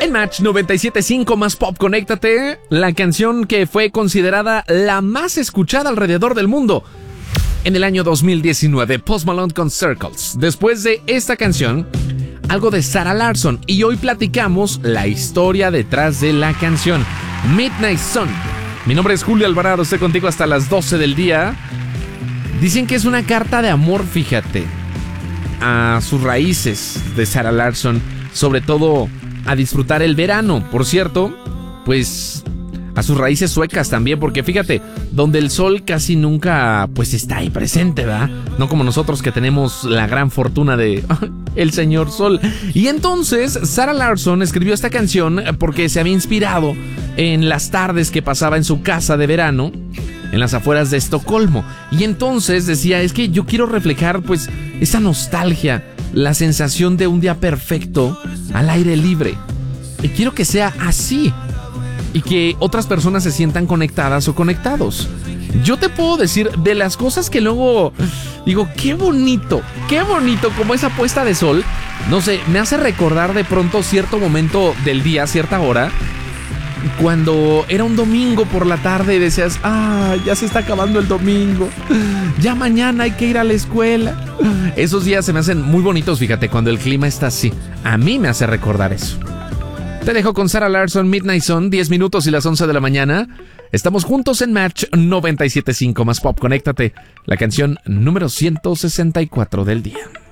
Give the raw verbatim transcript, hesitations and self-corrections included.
En Match noventa y siete punto cinco más Pop, conéctate. La canción que fue considerada la más escuchada alrededor del mundo en el año dos mil diecinueve, Post Malone con Circles. Después de esta canción, algo de Sarah Larsson. Y hoy platicamos la historia detrás de la canción, Midnight Sun. Mi nombre es Julio Alvarado, estoy contigo hasta las doce del día. Dicen que es una carta de amor, fíjate, a sus raíces de Sarah Larsson, sobre todo a disfrutar el verano. Por cierto, pues a sus raíces suecas también, porque fíjate, donde el sol casi nunca pues está ahí presente, ¿verdad? No como nosotros que tenemos la gran fortuna de el señor sol. Y entonces Sarah Larsson escribió esta canción porque se había inspirado en las tardes que pasaba en su casa de verano en las afueras de Estocolmo. Y entonces decía, es que yo quiero reflejar pues esa nostalgia, la sensación de un día perfecto al aire libre. Y quiero que sea así y que otras personas se sientan conectadas o conectados. Yo te puedo decir de las cosas que luego digo, qué bonito, qué bonito como esa puesta de sol. No sé, me hace recordar de pronto cierto momento del día, cierta hora, cuando era un domingo por la tarde y decías, ah, ya se está acabando el domingo, ya mañana hay que ir a la escuela. Esos días se me hacen muy bonitos, fíjate, cuando el clima está así. A mí me hace recordar eso. Te dejo con Sarah Larsson, Midnight Sun, diez minutos y las once de la mañana. Estamos juntos en Match noventa y siete punto cinco más Pop, conéctate. La canción número ciento sesenta y cuatro del día.